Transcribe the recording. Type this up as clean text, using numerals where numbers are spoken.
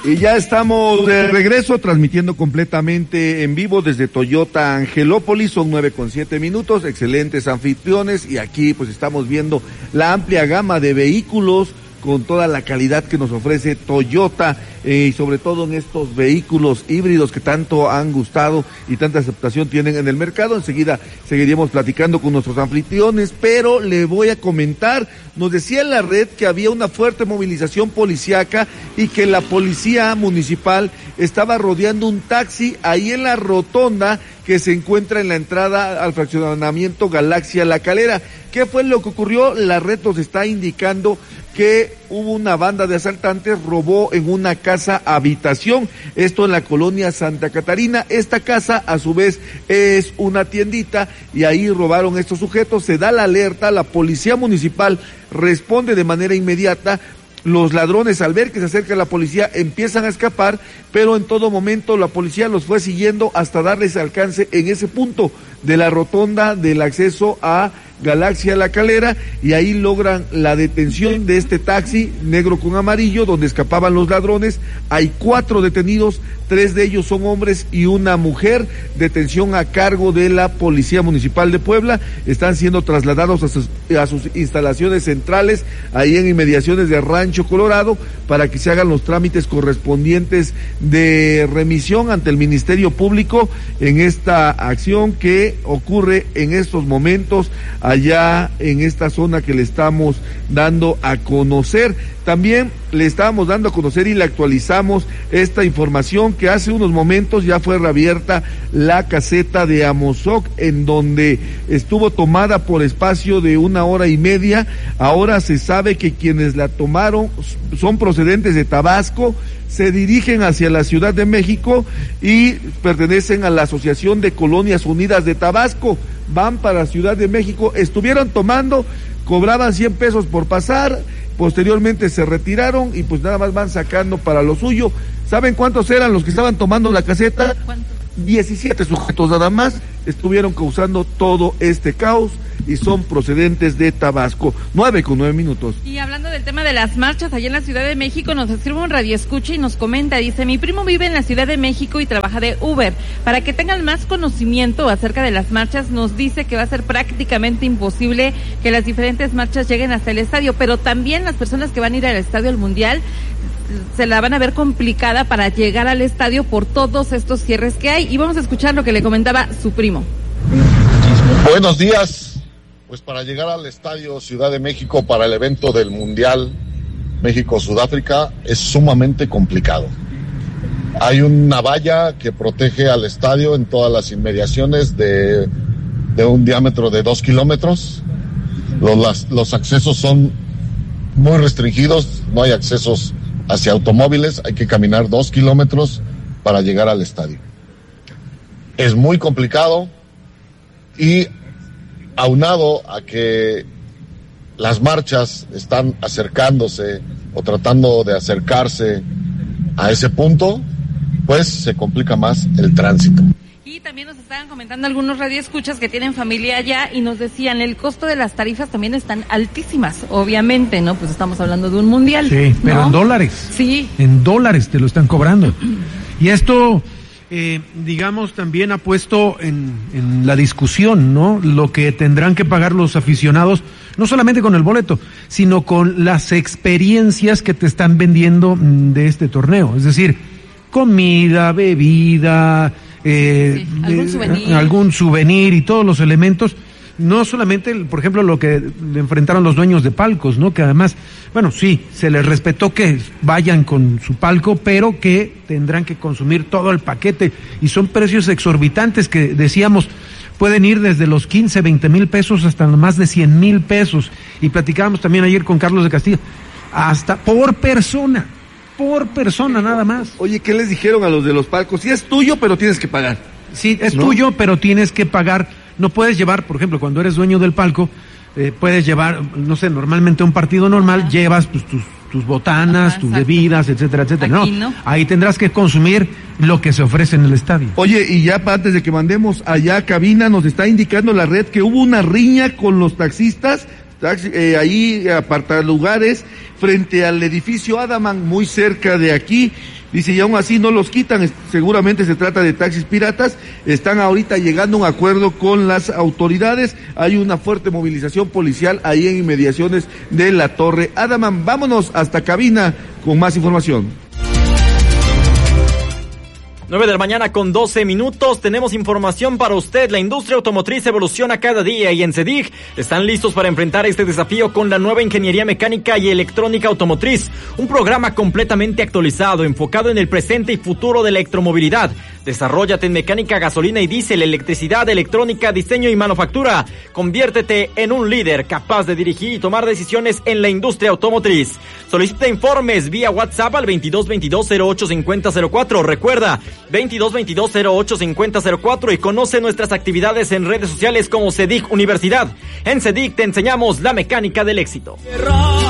Y ya estamos de regreso, transmitiendo completamente en vivo desde Toyota Angelópolis. Son 9:07, excelentes anfitriones, y aquí pues estamos viendo la amplia gama de vehículos con toda la calidad que nos ofrece Toyota, y sobre todo en estos vehículos híbridos que tanto han gustado y tanta aceptación tienen en el mercado. Enseguida seguiríamos platicando con nuestros anfitriones, pero le voy a comentar, nos decía en la red que había una fuerte movilización policíaca y que la policía municipal estaba rodeando un taxi ahí en la rotonda que se encuentra en la entrada al fraccionamiento Galaxia La Calera. ¿Qué fue lo que ocurrió? La red nos está indicando que hubo una banda de asaltantes, robó en una casa habitación, esto en la colonia Santa Catarina. Esta casa a su vez es una tiendita y ahí robaron estos sujetos. Se da la alerta, la policía municipal responde de manera inmediata. Los ladrones, al ver que se acerca la policía, empiezan a escapar, pero en todo momento la policía los fue siguiendo hasta darles alcance en ese punto de la rotonda del acceso a Galaxia La Calera, y ahí logran la detención de este taxi negro con amarillo donde escapaban los ladrones. Hay 4 detenidos, 3 de ellos son hombres y una mujer. Detención a cargo de la Policía Municipal de Puebla. Están siendo trasladados a sus instalaciones centrales, ahí en inmediaciones de Rancho Colorado, para que se hagan los trámites correspondientes de remisión ante el Ministerio Público en esta acción que ocurre en estos momentos allá en esta zona que le estamos dando a conocer. También le estábamos dando a conocer y le actualizamos esta información que hace unos momentos ya fue reabierta la caseta de Amozoc, en donde estuvo tomada por espacio de 1 hora y media. Ahora se sabe que quienes la tomaron son procedentes de Tabasco, se dirigen hacia la Ciudad de México y pertenecen a la Asociación de Colonias Unidas de Tabasco. Van para Ciudad de México, estuvieron tomando, cobraban 100 pesos por pasar, posteriormente se retiraron y pues nada más van sacando para lo suyo. ¿Saben cuántos eran los que estaban tomando la caseta? ¿Cuánto? 17 sujetos nada más estuvieron causando todo este caos y son procedentes de Tabasco. 9:09. Y hablando del tema de las marchas allá en la Ciudad de México, nos escribe un radioescucha y nos comenta, dice: mi primo vive en la Ciudad de México y trabaja de Uber. Para que tengan más conocimiento acerca de las marchas, nos dice que va a ser prácticamente imposible que las diferentes marchas lleguen hasta el estadio, pero también las personas que van a ir al estadio del Mundial se la van a ver complicada para llegar al estadio por todos estos cierres que hay. Y vamos a escuchar lo que le comentaba su primo. Buenos días. Pues para llegar al estadio Ciudad de México para el evento del Mundial México-Sudáfrica es sumamente complicado. Hay una valla que protege al estadio en todas las inmediaciones de un diámetro de 2 kilómetros. Los accesos son muy restringidos, no hay accesos hacia automóviles, hay que caminar 2 kilómetros para llegar al estadio. Es muy complicado, y aunado a que las marchas están acercándose o tratando de acercarse a ese punto, pues se complica más el tránsito. Y también nos estaban comentando algunos radioescuchas que tienen familia allá y nos decían, el costo de las tarifas también están altísimas, obviamente, ¿no? Pues estamos hablando de un mundial. Sí, pero ¿no? En dólares. Sí. En dólares te lo están cobrando. Y esto, digamos, también ha puesto en la discusión, ¿no? Lo que tendrán que pagar los aficionados, no solamente con el boleto, sino con las experiencias que te están vendiendo de este torneo. Es decir, comida, bebida, algún souvenir y todos los elementos, no solamente, por ejemplo, lo que le enfrentaron los dueños de palcos, ¿no? Que además, bueno, sí, se les respetó que vayan con su palco, pero que tendrán que consumir todo el paquete, y son precios exorbitantes que decíamos, pueden ir desde los 15, 20 mil pesos hasta más de 100 mil pesos, y platicábamos también ayer con Carlos de Castillo, hasta por persona nada más. Oye, ¿qué les dijeron a los de los palcos? Sí, es tuyo, pero tienes que pagar. Sí, es tuyo, pero tienes que pagar. No puedes llevar, por ejemplo, cuando eres dueño del palco, puedes llevar, no sé, normalmente un partido normal, llevas pues, tus botanas, tus bebidas, etcétera, etcétera. No, ahí tendrás que consumir lo que se ofrece en el estadio. Oye, y ya antes de que mandemos allá a cabina, nos está indicando la red que hubo una riña con los taxistas ahí apartalugares frente al edificio Adaman, muy cerca de aquí. Dice, y aún así no los quitan, seguramente se trata de taxis piratas, están ahorita llegando a un acuerdo con las autoridades, hay una fuerte movilización policial ahí en inmediaciones de la Torre Adaman. Vámonos hasta cabina con más información. 9 de la mañana con 12 minutos, tenemos información para usted. La industria automotriz evoluciona cada día y en CEDIG están listos para enfrentar este desafío con la nueva ingeniería mecánica y electrónica automotriz, un programa completamente actualizado, enfocado en el presente y futuro de la electromovilidad. Desarróllate en mecánica, gasolina y diésel, electricidad, electrónica, diseño y manufactura. Conviértete en un líder capaz de dirigir y tomar decisiones en la industria automotriz. Solicita informes vía WhatsApp al 2222-085004. Recuerda, 2222-085004 y conoce nuestras actividades en redes sociales como CEDIG Universidad. En CEDIG te enseñamos la mecánica del éxito.